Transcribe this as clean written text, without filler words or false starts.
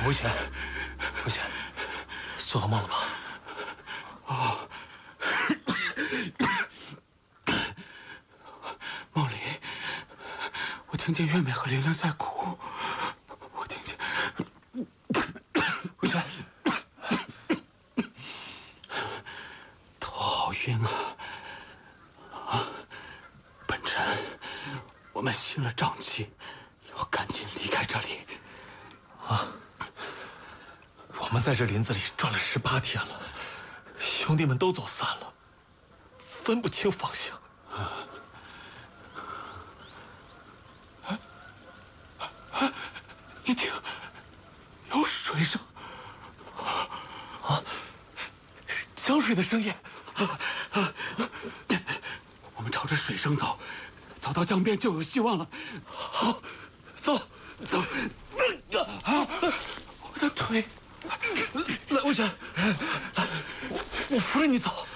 维权，维权，做噩梦了吧？ 哦，梦里我听见月美和玲玲在哭，我听见。 维权， 头好晕啊！本臣，我们息了瘴气，要赶紧离开这里。 我们在这林子里转了18天了，兄弟们都走散了，分不清方向。 你听，有水声。 江水的声音。 我们朝着水声走，走到江边就有希望了。 好，走， 走。我的腿。 来，维权，来，我扶着你走。